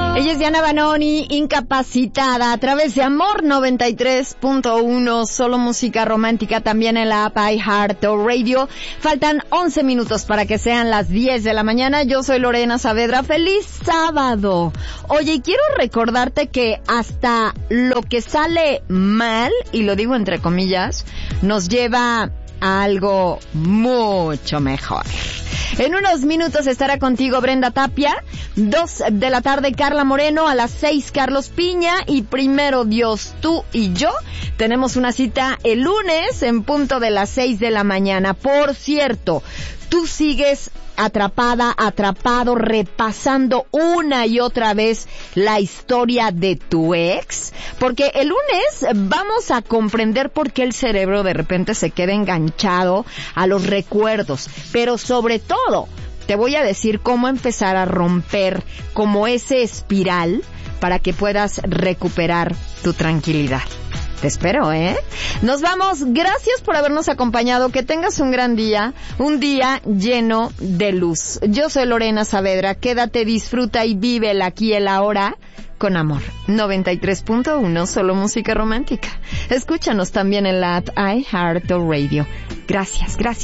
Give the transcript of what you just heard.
Ella es Diana Banoni, Incapacitada, a través de Amor 93.1, solo música romántica, también en la app iHeartRadio. Faltan 11 minutos para que sean las 10 de la mañana. Yo soy Lorena Saavedra. ¡Feliz sábado! Oye, y quiero recordarte que hasta lo que sale mal, y lo digo entre comillas, nos lleva a algo mucho mejor. En unos minutos estará contigo Brenda Tapia, 2 de la tarde Carla Moreno, a las 6 Carlos Piña, y primero Dios, tú y yo tenemos una cita el lunes en punto de las 6 de la mañana. Por cierto, tú sigues atrapado, repasando una y otra vez la historia de tu ex, porque el lunes vamos a comprender por qué el cerebro de repente se queda enganchado a los recuerdos, pero sobre todo te voy a decir cómo empezar a romper como ese espiral para que puedas recuperar tu tranquilidad. Te espero, ¿eh? Nos vamos. Gracias por habernos acompañado. Que tengas un gran día. Un día lleno de luz. Yo soy Lorena Saavedra. Quédate, disfruta y vive el aquí y el ahora con amor. 93.1, solo música romántica. Escúchanos también en la app iHeartRadio. Gracias.